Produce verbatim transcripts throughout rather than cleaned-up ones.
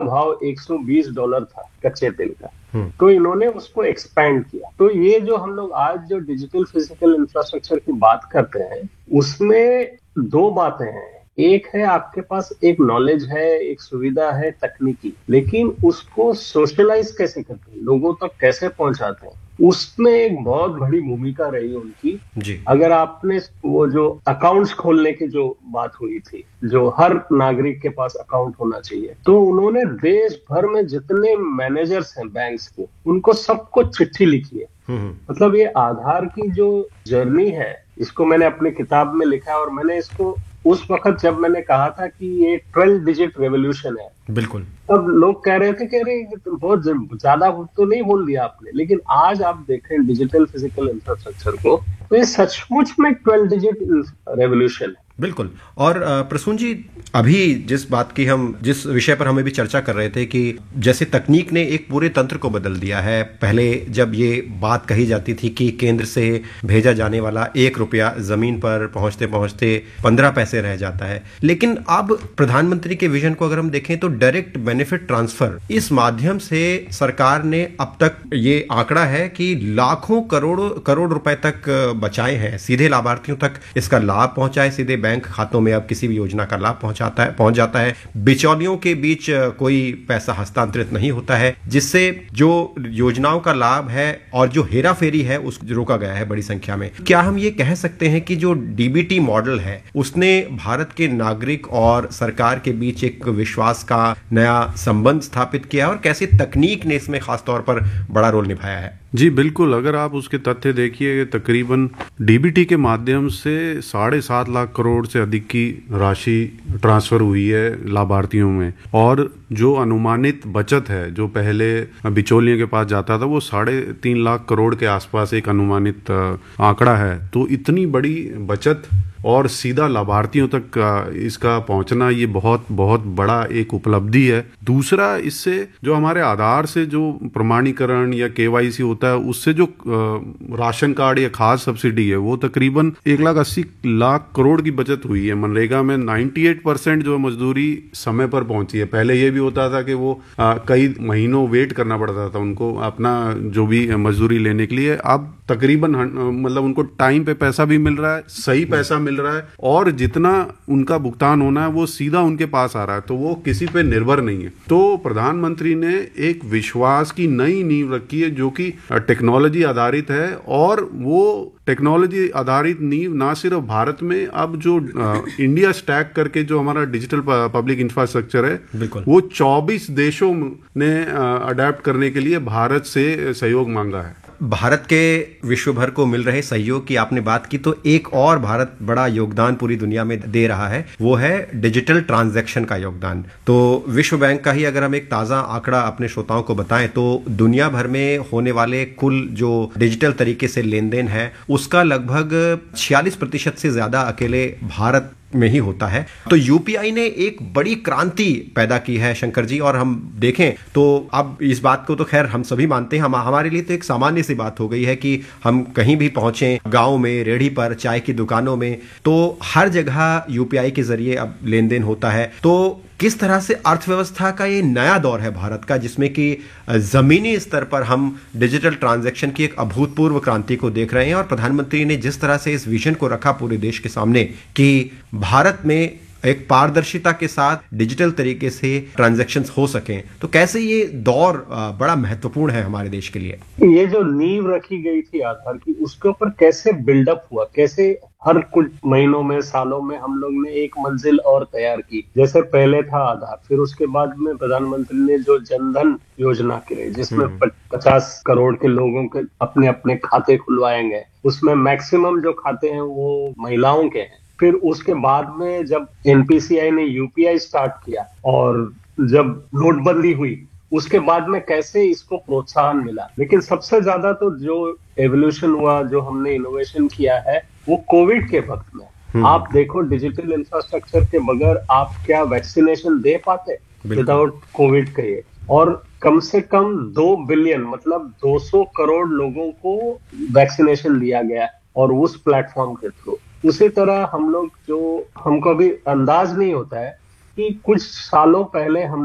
भाव एक सौ बीस डॉलर था कच्चे तेल का। तो इन्होंने उसको एक्सपैंड किया। तो ये जो हम लोग आज जो डिजिटल फिजिकल इंफ्रास्ट्रक्चर की बात करते हैं, उसमें दो बातें हैं। एक है आपके पास एक नॉलेज है, एक सुविधा है तकनीकी, लेकिन उसको सोशलाइज कैसे करते हैं, लोगों तक कैसे पहुंचाते हैं, उसमें एक बहुत बड़ी भूमिका रही उनकी जी। अगर आपने वो जो अकाउंट्स खोलने की जो बात हुई थी, जो हर नागरिक के पास अकाउंट होना चाहिए, तो उन्होंने देश भर में जितने मैनेजर्स हैं बैंक्स के, उनको सबको चिट्ठी लिखी है। मतलब ये आधार की जो जर्नी है, इसको मैंने अपनी किताब में लिखा है। और मैंने इसको उस वक्त जब मैंने कहा था कि ये ट्वेल्व डिजिट रेवोल्यूशन है, बिल्कुल, तब लोग कह रहे थे कि अरे बहुत ज्यादा तो नहीं बोल दिया आपने। लेकिन आज आप देखें डिजिटल फिजिकल इंफ्रास्ट्रक्चर को, तो ये सचमुच में ट्वेल्व डिजिट रेवोल्यूशन है। बिल्कुल। और प्रसून जी, अभी जिस बात की हम जिस विषय पर हमें भी चर्चा कर रहे थे कि जैसे तकनीक ने एक पूरे तंत्र को बदल दिया है। पहले जब ये बात कही जाती थी कि केंद्र से भेजा जाने वाला एक रुपया जमीन पर पहुंचते पहुंचते पंद्रह पैसे रह जाता है, लेकिन अब प्रधानमंत्री के विजन को अगर हम देखें तो डायरेक्ट बेनिफिट ट्रांसफर, इस माध्यम से सरकार ने अब तक ये आंकड़ा है कि लाखों करोड़ करोड़ रुपए तक बचाए हैं, सीधे लाभार्थियों तक इसका लाभ पहुंचाए, सीधे बैंक खातों में अब किसी भी योजना का लाभ पहुंचाता है पहुंच जाता है। बिचौलियों के बीच कोई पैसा हस्तांतरित नहीं होता है, जिससे जो योजनाओं का लाभ है और जो हेरा फेरी है उस रोका गया है बड़ी संख्या में। क्या हम ये कह सकते हैं कि जो डीबीटी मॉडल है उसने भारत के नागरिक और सरकार के बीच एक विश्वास का नया संबंध स्थापित किया, और कैसे तकनीक ने इसमें खासतौर पर बड़ा रोल निभाया है? जी बिल्कुल, अगर आप उसके तथ्य देखिए, तकरीबन डीबीटी के माध्यम से साढ़े सात लाख करोड़ से अधिक की राशि ट्रांसफर हुई है लाभार्थियों में, और जो अनुमानित बचत है जो पहले बिचौलियों के पास जाता था वो साढ़े तीन लाख करोड़ के आसपास एक अनुमानित आंकड़ा है। तो इतनी बड़ी बचत और सीधा लाभार्थियों तक इसका पहुंचना, ये बहुत बहुत बड़ा एक उपलब्धि है। दूसरा, इससे जो हमारे आधार से जो प्रमाणीकरण या केवाईसी होता है, उससे जो राशन कार्ड या खास सब्सिडी है वो तकरीबन एक लाख अस्सी लाख करोड़ की बचत हुई है। मनरेगा में अट्ठानवे परसेंट जो मजदूरी समय पर पहुंची है। पहले ये भी होता था कि वो आ, कई महीनों वेट करना पड़ता था उनको अपना जो भी मजदूरी लेने के लिए। अब तकरीबन मतलब उनको टाइम पे पैसा भी मिल रहा है, सही पैसा मिल रहा है, और जितना उनका भुगतान होना है वो सीधा उनके पास आ रहा है, तो वो किसी पे निर्भर नहीं है। तो प्रधानमंत्री ने एक विश्वास की नई नींव रखी है जो कि टेक्नोलॉजी आधारित है, और वो टेक्नोलॉजी आधारित नींव ना सिर्फ भारत में, अब जो आ, इंडिया स्टैक करके जो हमारा डिजिटल पब्लिक इंफ्रास्ट्रक्चर है वो चौबीस देशों ने अडेप्ट करने के लिए भारत से सहयोग मांगा है। भारत के विश्व भर को मिल रहे सहयोग की आपने बात की, तो एक और भारत बड़ा योगदान पूरी दुनिया में दे रहा है, वो है डिजिटल ट्रांजैक्शन का योगदान। तो विश्व बैंक का ही अगर हम एक ताज़ा आंकड़ा अपने श्रोताओं को बताएं तो दुनिया भर में होने वाले कुल जो डिजिटल तरीके से लेन देन है उसका लगभग छियालीस प्रतिशत से ज्यादा अकेले भारत में ही होता है। तो यूपीआई ने एक बड़ी क्रांति पैदा की है शंकर जी, और हम देखें तो अब इस बात को तो खैर हम सभी मानते हैं, हम हमारे लिए तो एक सामान्य सी बात हो गई है कि हम कहीं भी पहुंचे, गांव में, रेहड़ी पर, चाय की दुकानों में, तो हर जगह यूपीआई के जरिए अब लेन देन होता है। तो किस तरह से अर्थव्यवस्था का ये नया दौर है भारत का, जिसमें कि जमीनी स्तर पर हम डिजिटल ट्रांजैक्शन की एक अभूतपूर्व क्रांति को देख रहे हैं, और प्रधानमंत्री ने जिस तरह से इस विजन को रखा पूरे देश के सामने कि भारत में एक पारदर्शिता के साथ डिजिटल तरीके से ट्रांजैक्शंस हो सकें, तो कैसे ये दौर बड़ा महत्वपूर्ण है हमारे देश के लिए? ये जो नींव रखी गई थी आधार की, उसके ऊपर कैसे बिल्डअप हुआ, कैसे हर कुछ महीनों में, सालों में हम लोग ने एक मंजिल और तैयार की। जैसे पहले था आधार, फिर उसके बाद में प्रधानमंत्री ने जो जनधन योजना की, जिसमें पचास करोड़ के लोगों के अपने अपने खाते खुलवाएंगे, उसमें मैक्सिमम जो खाते हैं वो महिलाओं के हैं। फिर उसके बाद में जब एनपीसीआई ने यूपीआई स्टार्ट किया, और जब नोटबंदी हुई, उसके बाद में कैसे इसको प्रोत्साहन मिला। लेकिन सबसे ज्यादा तो जो एवोल्यूशन हुआ, जो हमने इनोवेशन किया है, वो कोविड के वक्त में। आप देखो, डिजिटल इंफ्रास्ट्रक्चर के बगैर आप क्या वैक्सीनेशन दे पाते विदाउट कोविड के? और कम से कम दो बिलियन मतलब दो सौ करोड़ लोगों को वैक्सीनेशन दिया गया, और उस प्लेटफॉर्म के थ्रू। उसी तरह हम लोग, जो हमको अभी अंदाज नहीं होता है कि कुछ सालों पहले हम लोग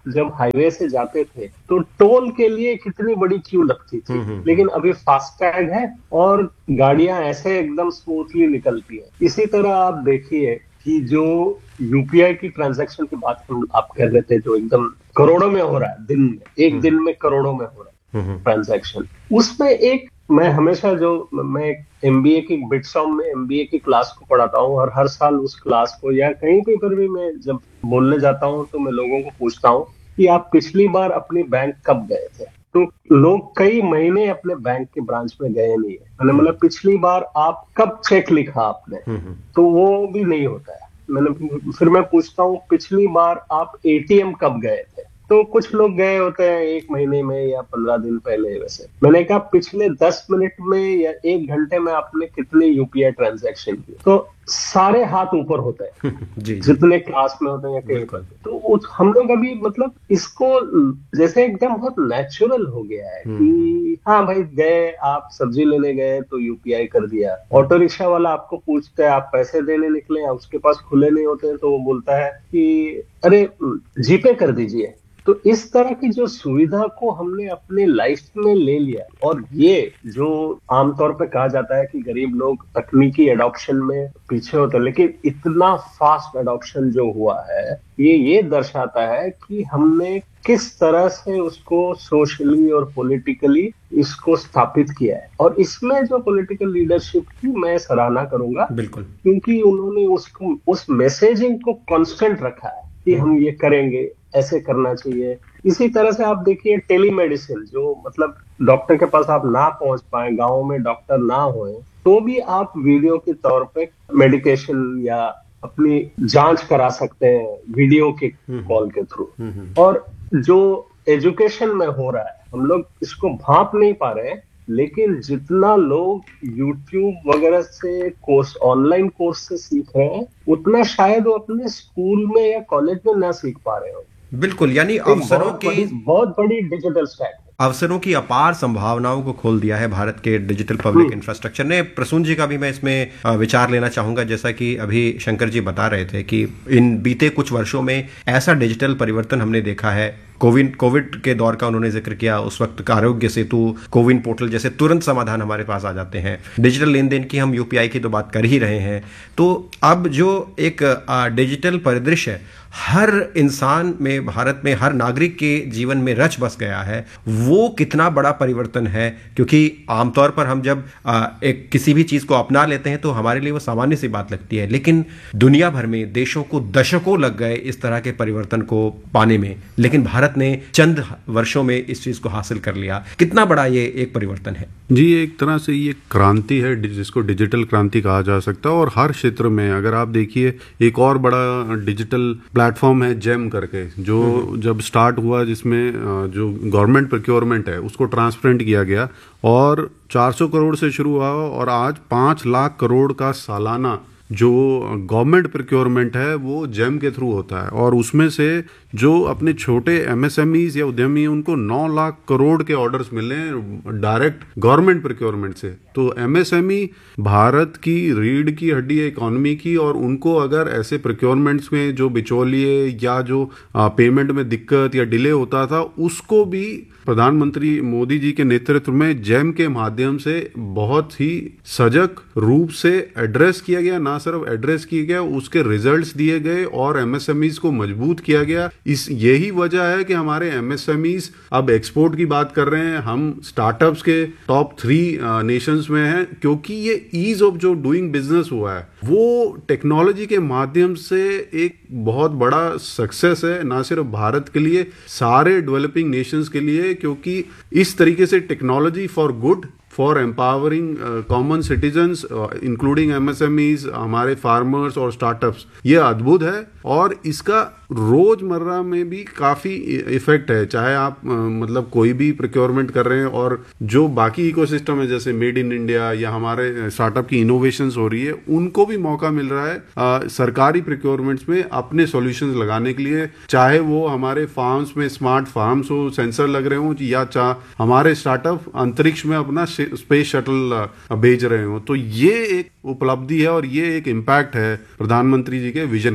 जब हाईवे से जाते थे तो टोल के लिए कितनी बड़ी क्यू लगती थी, लेकिन अभी फास्टैग है और गाड़ियां ऐसे एकदम स्मूथली निकलती है। इसी तरह आप देखिए कि जो यूपीआई की ट्रांजैक्शन की बात हम आप कर रहे थे, जो एकदम करोड़ों में हो रहा है, दिन में एक दिन में करोड़ों में हो रहा है ट्रांजैक्शन, उसमें एक मैं हमेशा जो मैं एमबीए की बिटसॉम में एमबीए की क्लास को पढ़ाता हूँ और हर साल उस क्लास को या कहीं पे पर भी मैं जब बोलने जाता हूँ तो मैं लोगों को पूछता हूँ कि आप पिछली बार अपनी बैंक कब गए थे, तो लोग कई महीने अपने बैंक के ब्रांच में गए नहीं है। मैंने मतलब पिछली बार आप कब चेक लिखा आपने, तो वो भी नहीं होता है। मैंने फिर मैं पूछता हूँ पिछली बार आप एटीएम कब गए थे, तो कुछ लोग गए होते हैं एक महीने में या पंद्रह दिन पहले। वैसे मैंने कहा पिछले दस मिनट में या एक घंटे में आपने कितने यूपीआई ट्रांजैक्शन किए, तो सारे हाथ ऊपर होते हैं जी, जितने क्लास में होते हैं या कहीं पर। तो हम लोग अभी मतलब इसको जैसे एकदम बहुत नेचुरल हो गया है कि हाँ भाई गए, आप सब्जी लेने गए तो यूपीआई कर दिया। ऑटो रिक्शा वाला आपको पूछता है आप पैसे देने निकले, उसके पास खुले नहीं होते हैं तो वो बोलता है कि अरे जीपे कर दीजिए। तो इस तरह की जो सुविधा को हमने अपने लाइफ में ले लिया, और ये जो आमतौर पे कहा जाता है कि गरीब लोग तकनीकी एडॉप्शन में पीछे होते हैं, लेकिन इतना फास्ट एडॉप्शन जो हुआ है ये ये दर्शाता है कि हमने किस तरह से उसको सोशली और पॉलिटिकली इसको स्थापित किया है। और इसमें जो पॉलिटिकल लीडरशिप की मैं सराहना करूंगा, बिल्कुल, क्योंकि उन्होंने उसको उस मैसेजिंग को कांस्टेंट रखा है कि हम ये करेंगे, ऐसे करना चाहिए। इसी तरह से आप देखिए टेलीमेडिसिन, जो मतलब डॉक्टर के पास आप ना पहुंच पाए, गांव में डॉक्टर ना होए, तो भी आप वीडियो के तौर पे मेडिकेशन या अपनी जांच करा सकते हैं वीडियो के कॉल के थ्रू। और जो एजुकेशन में हो रहा है, हम लोग इसको भांप नहीं पा रहे हैं, लेकिन जितना लोग यूट्यूब वगैरह से कोर्स, ऑनलाइन कोर्स से सीख रहे हैं, उतना शायद वो अपने स्कूल में या कॉलेज में ना सीख पा रहे हो। बिल्कुल, यानी अवसरों की बहुत बड़ी डिजिटल स्टैक, अवसरों की अपार संभावनाओं को खोल दिया है भारत के डिजिटल पब्लिक इंफ्रास्ट्रक्चर ने। प्रसून जी का भी मैं इसमें विचार लेना चाहूंगा। जैसा कि अभी शंकर जी बता रहे थे कि इन बीते कुछ वर्षों में ऐसा डिजिटल परिवर्तन हमने देखा है। कोविड कोविड के दौर का उन्होंने जिक्र किया, उस वक्त का आरोग्य सेतु, कोविन पोर्टल जैसे तुरंत समाधान हमारे पास आ जाते हैं। डिजिटल लेन देन की हम यूपीआई की तो बात कर ही रहे हैं। तो अब जो एक डिजिटल परिदृश्य हर इंसान में, भारत में हर नागरिक के जीवन में रच बस गया है, वो कितना बड़ा परिवर्तन है। क्योंकि आमतौर पर हम जब आ, एक किसी भी चीज को अपना लेते हैं तो हमारे लिए वो सामान्य सी बात लगती है, लेकिन दुनिया भर में देशों को दशकों लग गए इस तरह के परिवर्तन को पाने में, लेकिन भारत ने चंद वर्षों में इस चीज को हासिल कर लिया। कितना बड़ा ये एक परिवर्तन है जी। एक तरह से ये क्रांति है जिसको डिजिटल क्रांति कहा जा सकता है। और हर क्षेत्र में अगर आप देखिए, एक और बड़ा डिजिटल प्लेटफॉर्म है जेम करके, जो जब स्टार्ट हुआ, जिसमें जो गवर्नमेंट प्रोक्योरमेंट है उसको ट्रांसपेरेंट किया गया और चार सौ करोड़ से शुरू हुआ और आज पांच लाख करोड़ का सालाना जो गवर्नमेंट प्रोक्योरमेंट है वो जेम के थ्रू होता है। और उसमें से जो अपने छोटे एमएसएमईज या उद्यमी, उनको नौ लाख करोड़ के ऑर्डर्स मिले डायरेक्ट गवर्नमेंट प्रोक्योरमेंट से। तो एमएसएमई भारत की रीढ़ की हड्डी है इकोनॉमी की, और उनको अगर ऐसे प्रोक्योरमेंट्स में जो बिचौलिए या जो पेमेंट में दिक्कत या डिले होता था, उसको भी प्रधानमंत्री मोदी जी के नेतृत्व में जेम के माध्यम से बहुत ही सजग रूप से एड्रेस किया गया। ना सिर्फ एड्रेस किया गया, उसके रिजल्ट्स दिए गए और एमएसएमईज को मजबूत किया गया। इस यही वजह है कि हमारे एमएसएमईज अब एक्सपोर्ट की बात कर रहे हैं, हम स्टार्टअप्स के टॉप थ्री नेशंस में हैं, क्योंकि ये ईज ऑफ जो डूइंग बिजनेस हुआ है वो टेक्नोलॉजी के माध्यम से एक बहुत बड़ा सक्सेस है, ना सिर्फ भारत के लिए, सारे डेवलपिंग नेशंस के लिए। क्योंकि इस तरीके से technology for good, for empowering common citizens including MSMEs, हमारे फार्मर्स और स्टार्टअप्स, ये अद्भुत है। और इसका रोजमर्रा में भी काफी इफेक्ट है, चाहे आप uh, मतलब कोई भी प्रोक्योरमेंट कर रहे हैं, और जो बाकी इकोसिस्टम है जैसे मेड इन इंडिया या हमारे स्टार्टअप की इनोवेशंस हो रही है, उनको भी मौका मिल रहा है uh, सरकारी प्रोक्योरमेंट्स में अपने सॉल्यूशंस लगाने के लिए, चाहे वो हमारे फार्म्स में स्मार्ट फार्म्स हो, सेंसर लग रहे हो, या चाहे हमारे स्टार्टअप अंतरिक्ष में अपना स्पेस शटल भेज रहे हो। तो ये एक उपलब्धि है और ये एक इम्पैक्ट है प्रधानमंत्री जी के विजन का।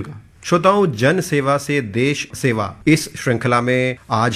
श्रोताओं, जन सेवा से देश सेवा इस श्रृंखला में आज